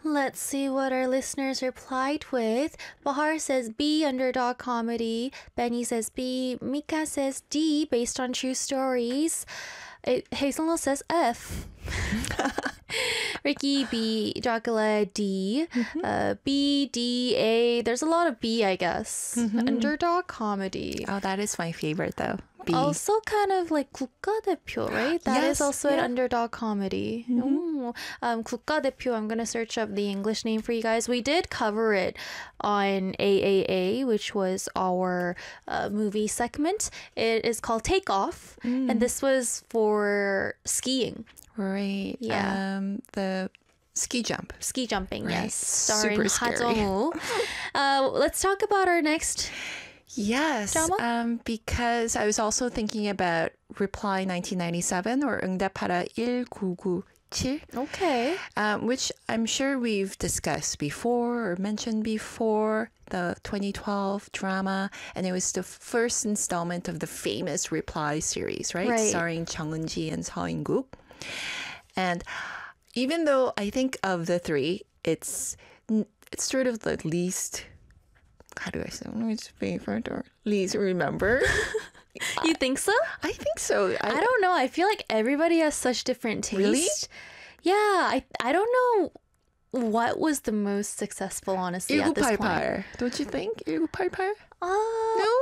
Let's see what our listeners replied with. Bahar says B, underdog comedy. Benny says B. Mika says D, based on true stories. Hazelnut says F. Ricky B, Dracula D, B, D, A. There's a lot of B, I guess. Underdog comedy. Oh, that is my favorite though. B. Also kind of like 국가대표, right? That is Yes, also an yeah. underdog comedy. 국가대표, I'm going to search up the English name for you guys. We did cover it on AAA, which was our movie segment. It is called Take Off, and this was for skiing. Right. Yeah. The ski jump. Ski jumping, Right. yes. Starring Super scary. Ha Jung-woo. Let's talk about our next Yes, drama? because I was also thinking about Reply 1997 or 응답하라 1997, Okay. which I'm sure we've discussed before or mentioned before, the 2012 drama, and it was the first installment of the famous Reply series, right? Right. Starring Chung Eun-ji and Seo In-guk. And even though I think of the three, it's sort of the least, how do I say, least favorite or least remember? You think so? I think so. I don't know. I feel like everybody has such different taste. Really? Yeah. I don't know what was the most successful, honestly, at this point. 1988. Don't you think? 1988? Uh, No?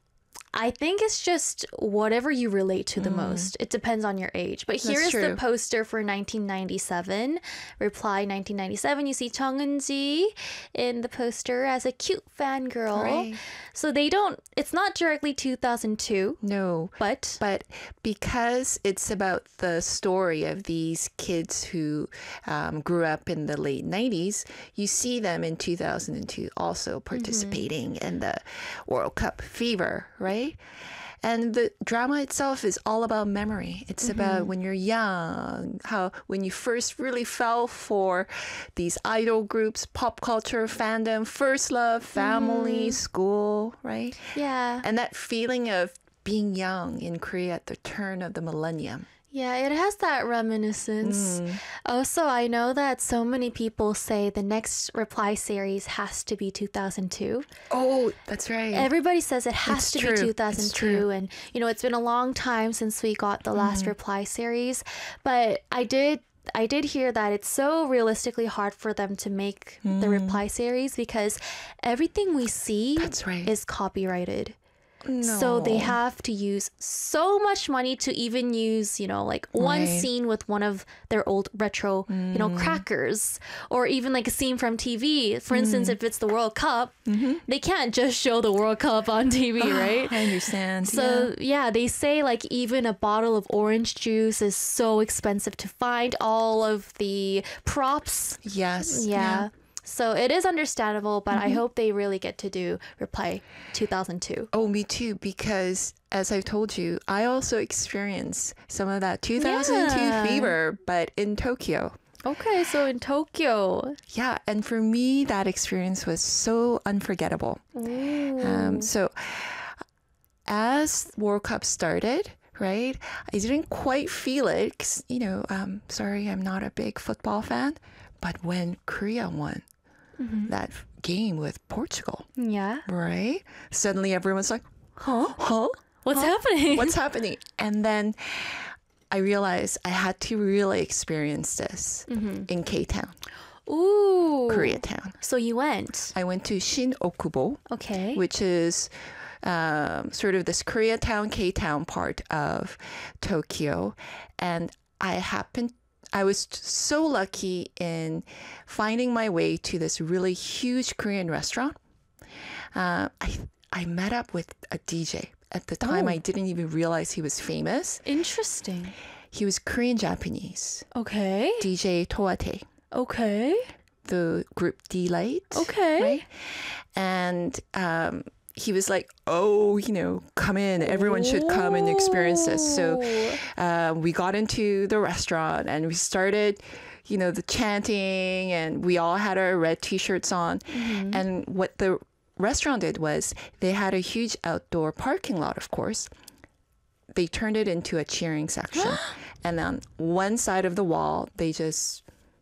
I think it's just whatever you relate to the most. It depends on your age. But here is the true. poster for 1997. Reply 1997. You see Chung Eun-ji in the poster as a cute fangirl. Right. So it's not directly 2002, No. but But because it's about the story of these kids who grew up in the late 90s, you see them in 2002 also participating in the World Cup fever, right? And the drama itself is all about memory. It's about when you're young, how when you first really fell for these idol groups, pop culture, fandom, first love, family, school, right? yeah. And that feeling of being young in Korea at the turn of the millennium. Yeah, it has that reminiscence. Also, I know that so many people say the next Reply series has to be 2002. Oh, that's right. Everybody says it has It's to true. be It's 2002. true. And, it's been a long time since we got the last Reply series. But I did hear that it's so realistically hard for them to make the Reply series because everything we see That's right. is copyrighted. No. So they have to use so much money to even use, like one Right. scene with one of their old retro, crackers, or even like a scene from TV. For instance, if it's the World Cup, they can't just show the World Cup on TV, right? I understand. So yeah, they say like even a bottle of orange juice is so expensive to find. All of the props. Yes. Yeah. So it is understandable, but I hope they really get to do Reply 2002. Oh, me too, because as I've told you, I also experienced some of that 2002 Yeah. fever, but in Tokyo. Okay, so in Tokyo. Yeah, and for me, that experience was so unforgettable. So as World Cup started, right, I didn't quite feel it 'cause, sorry, I'm not a big football fan. But when Korea won that game with Portugal, Yeah. right, suddenly everyone's like, huh? What's happening? What's happening? And then I realized I had to really experience this in K-Town, Ooh. Koreatown. So you went. I went to Shin-Okubo, Okay. which is sort of this Koreatown, K-Town part of Tokyo. And I was so lucky in finding my way to this really huge Korean restaurant. I met up with a DJ. At the time, I didn't even realize he was famous. Interesting. He was Korean Japanese. Okay. DJ Toate, Okay. the group D-Light. Okay. Right? And he was like, come in. Everyone should come and experience this. So we got into the restaurant and we started, the chanting, and we all had our red T-shirts on. And what the restaurant did was they had a huge outdoor parking lot, of course. They turned it into a cheering section. And on one side of the wall, they just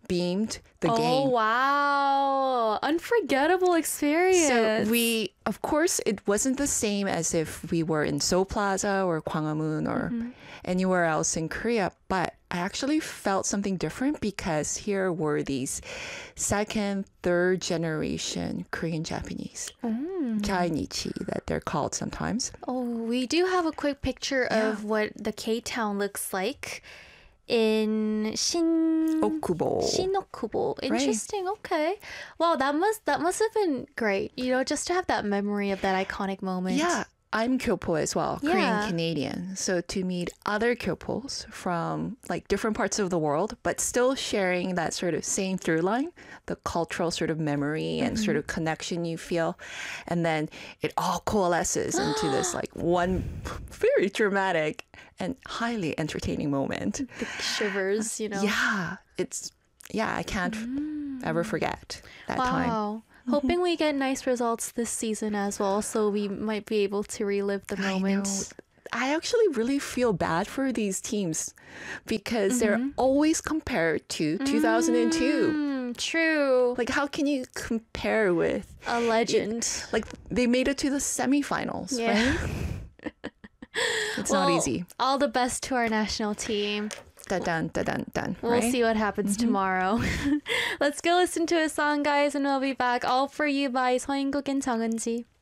beamed the Oh, game. wow. Unforgettable experience. So we, of course, it wasn't the same as if we were in Seoul Plaza or Gwanghwamun or anywhere else in Korea, but I actually felt something different because here were these second, third generation Korean Japanese, Chainichi that they're called sometimes. Oh, we do have a quick picture of what the K-Town looks like in Okubo. Shinokubo. Interesting. Okay. Wow, that must have been great. You know, just to have that memory of that iconic moment. Yeah, I'm Kyopo as well, Yeah. Korean Canadian. So to meet other Kyopos from like different parts of the world, but still sharing that sort of same through line, the cultural sort of memory and sort of connection you feel. And then it all coalesces into this like one very dramatic and highly entertaining moment. The shivers, you know. Yeah, I can't ever forget that time. Wow. Hoping we get nice results this season as well, so we might be able to relive the moment. I actually really feel bad for these teams because they're always compared to 2002. True. Like, how can you compare with A legend. like they made it to the semifinals, Yeah. right? It's not Well, easy. All the best to our national team. Dun, dun, dun, dun, dun, We'll right? see what happens tomorrow. Let's go listen to a song, guys, and we'll be back. All for You by 서인국 and 정은지.